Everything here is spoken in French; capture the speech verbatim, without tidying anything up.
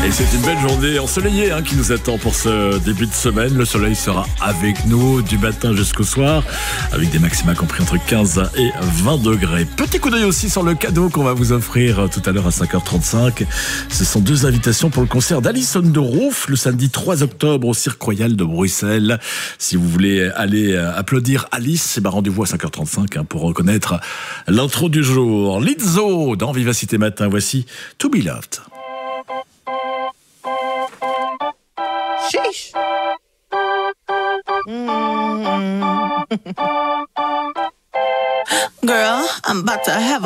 Et c'est une belle journée ensoleillée hein, qui nous attend pour ce début de semaine. Le soleil sera avec nous du matin jusqu'au soir, avec des maxima compris entre quinze et vingt degrés. Petit coup d'œil aussi sur le cadeau qu'on va vous offrir tout à l'heure à cinq heures trente-cinq. Ce sont deux invitations pour le concert d'Alice on the Roof le samedi trois octobre au Cirque Royal de Bruxelles. Si vous voulez aller applaudir Alice, eh ben rendez-vous à cinq heures trente-cinq hein, pour reconnaître l'intro du jour. Lizzo dans Vivacité Matin, voici To Be Loved. Sheesh. Mm. Girl, I'm about to have